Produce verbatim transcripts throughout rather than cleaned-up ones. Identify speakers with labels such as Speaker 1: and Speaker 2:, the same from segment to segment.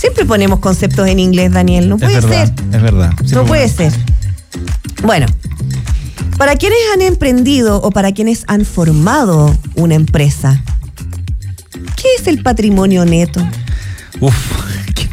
Speaker 1: Siempre ponemos conceptos en inglés, Daniel. No puede
Speaker 2: es verdad,
Speaker 1: ser.
Speaker 2: Es verdad.
Speaker 1: Siempre no puede ser. Bueno, para quienes han emprendido o para quienes han formado una empresa, ¿qué es el patrimonio neto?
Speaker 2: Uf, qué,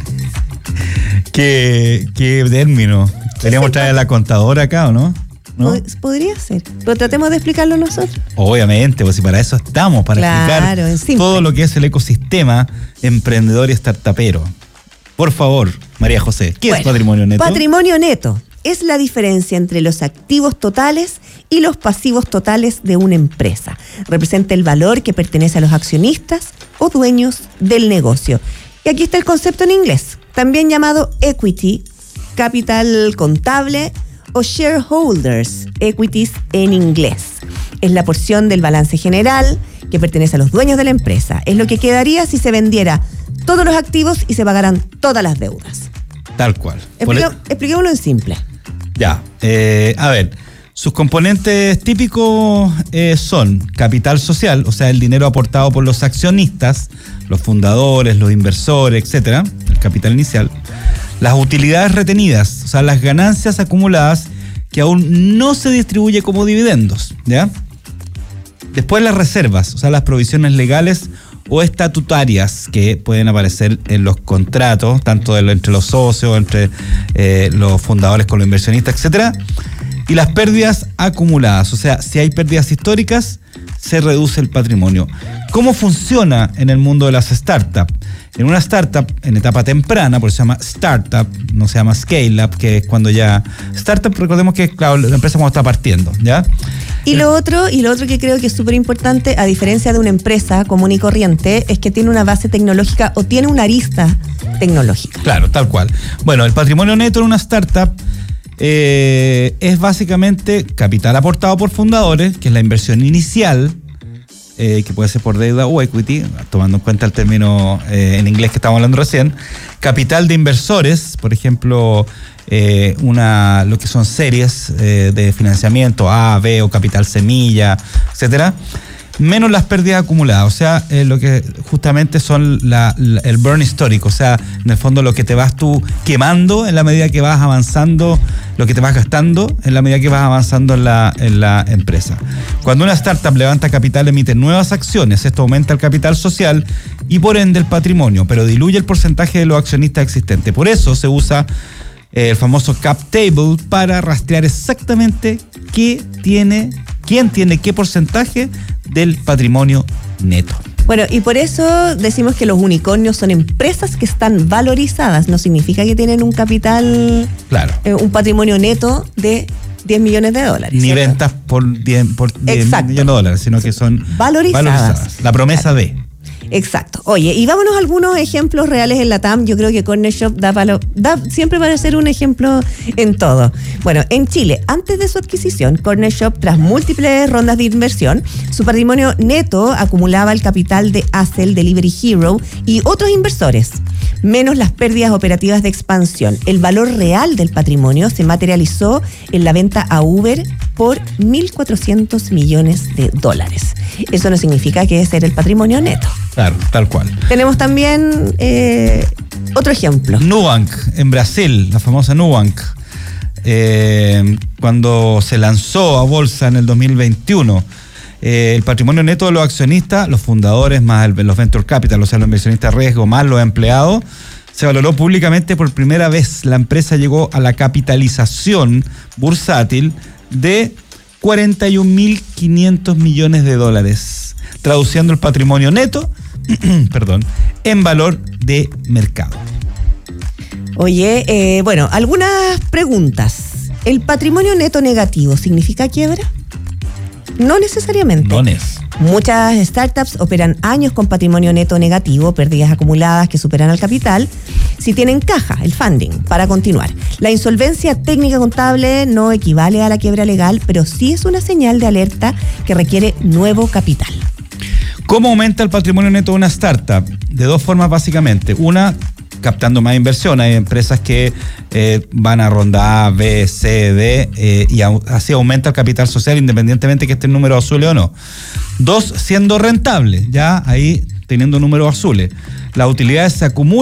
Speaker 2: qué, qué término. ¿Deberíamos traer a la contadora acá o no? ¿No?
Speaker 1: Podría ser, pero tratemos de explicarlo nosotros.
Speaker 2: Obviamente, pues si para eso estamos, para
Speaker 1: claro,
Speaker 2: explicar todo lo que es el ecosistema emprendedor y startupero. Por favor, María José, ¿qué bueno, es patrimonio neto?
Speaker 1: Patrimonio neto es la diferencia entre los activos totales y los pasivos totales de una empresa. Representa el valor que pertenece a los accionistas o dueños del negocio. Y aquí está el concepto en inglés, también llamado equity, capital contable o shareholders, equities en inglés. Es la porción del balance general que pertenece a los dueños de la empresa. Es lo que quedaría si se vendiera todos los activos y se pagaran todas las deudas.
Speaker 2: Tal cual.
Speaker 1: Explica, el... Expliquémoslo en simple.
Speaker 2: Ya, eh, a ver, sus componentes típicos eh, son capital social, o sea, el dinero aportado por los accionistas, los fundadores, los inversores, etcétera, el capital inicial. Las utilidades retenidas, o sea, las ganancias acumuladas que aún no se distribuye como dividendos, ¿ya? Después las reservas, o sea, las provisiones legales o estatutarias que pueden aparecer en los contratos, tanto de lo, entre los socios, entre eh, los fundadores con los inversionistas, etcétera. Y las pérdidas acumuladas, o sea, si hay pérdidas históricas, se reduce el patrimonio. ¿Cómo funciona en el mundo de las startups? En una startup, en etapa temprana, por eso se llama startup, no se llama scale-up, que es cuando ya... Startup, recordemos que, claro, la empresa cuando está partiendo, ¿ya?
Speaker 1: Y lo otro, y lo otro que creo que es súper importante, a diferencia de una empresa común y corriente, es que tiene una base tecnológica o tiene una arista tecnológica.
Speaker 2: Claro, tal cual. Bueno, el patrimonio neto en una startup eh, es básicamente capital aportado por fundadores, que es la inversión inicial, Eh, que puede ser por deuda o equity, tomando en cuenta el término eh, en inglés que estábamos hablando recién, capital de inversores, por ejemplo, eh, una lo que son series eh, de financiamiento A, B o capital semilla, etcétera, menos las pérdidas acumuladas, o sea, eh, lo que justamente son la, la, el burn histórico, o sea, en el fondo lo que te vas tú quemando en la medida que vas avanzando, lo que te vas gastando en la medida que vas avanzando en la, en la empresa. Cuando una startup levanta capital, emite nuevas acciones, esto aumenta el capital social y por ende el patrimonio, pero diluye el porcentaje de los accionistas existentes. Por eso se usa eh, el famoso cap table para rastrear exactamente qué tiene, quién tiene qué porcentaje del patrimonio neto.
Speaker 1: Bueno, y por eso decimos que los unicornios son empresas que están valorizadas. No significa que tienen un capital,
Speaker 2: claro,
Speaker 1: eh, un patrimonio neto de diez millones de dólares.
Speaker 2: Ni
Speaker 1: ¿cierto?
Speaker 2: ventas por diez, por diez millones de dólares, sino que son
Speaker 1: valorizadas.
Speaker 2: valorizadas. La promesa claro. de...
Speaker 1: Exacto. Oye, y vámonos a algunos ejemplos reales en la T A M. Yo creo que Corner Shop da, palo, da siempre para ser un ejemplo en todo. Bueno, en Chile, antes de su adquisición, Corner Shop, tras múltiples rondas de inversión, su patrimonio neto acumulaba el capital de Accel, Delivery Hero y otros inversores, menos las pérdidas operativas de expansión. El valor real del patrimonio se materializó en la venta a Uber por mil cuatrocientos millones de dólares. Eso no significa que ese era el patrimonio neto.
Speaker 2: Claro, tal cual.
Speaker 1: Tenemos también eh, otro ejemplo.
Speaker 2: Nubank, en Brasil, la famosa Nubank. Eh, cuando se lanzó a bolsa en el dos mil veintiuno, eh, el patrimonio neto de los accionistas, los fundadores más el, los venture capital, o sea, los inversionistas de riesgo más los empleados, se valoró públicamente por primera vez. La empresa llegó a la capitalización bursátil de cuarenta y un mil quinientos millones de dólares, traduciendo el patrimonio neto perdón, en valor de mercado.
Speaker 1: Oye, eh, bueno, algunas preguntas. ¿El patrimonio neto negativo significa quiebra? No necesariamente.
Speaker 2: No es.
Speaker 1: Muchas startups operan años con patrimonio neto negativo, pérdidas acumuladas que superan al capital, si tienen caja, el funding, para continuar. La insolvencia técnica contable no equivale a la quiebra legal, pero sí es una señal de alerta que requiere nuevo capital.
Speaker 2: ¿Cómo aumenta el patrimonio neto de una startup? De dos formas básicamente. Una, captando más inversión. Hay empresas que eh, van a ronda A, B, C, D eh, y a, así aumenta el capital social independientemente que esté en números azules o no. Dos, siendo rentable, ya ahí teniendo números azules. Las utilidades se acumulan